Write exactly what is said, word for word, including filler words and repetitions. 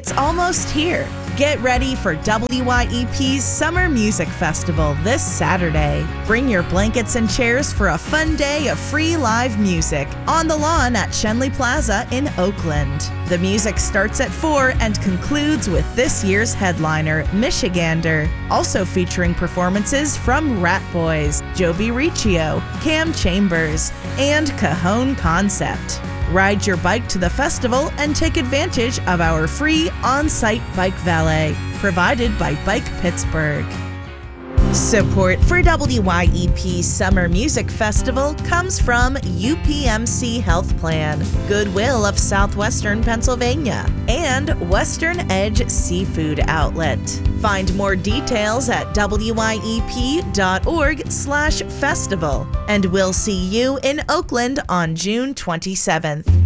It's almost here. Get ready for W Y E P's Summer Music Festival this Saturday. Bring your blankets and chairs for a fun day of free live music on the lawn at Schenley Plaza in Oakland. The music starts at four and concludes with this year's headliner, Michigander, also featuring performances from Rat Boys, Jovi Riccio, Cam Chambers, and Cajon Concept. Ride your bike to the festival and take advantage of our free on-site bike valet, provided by Bike Pittsburgh. Support for W Y E P's Summer Music Festival comes from U P M C Health Plan, Goodwill of Southwestern Pennsylvania, and Western Edge Seafood Outlet. Find more details at W Y E P dot org slash festival, and we'll see you in Oakland on June twenty-seventh.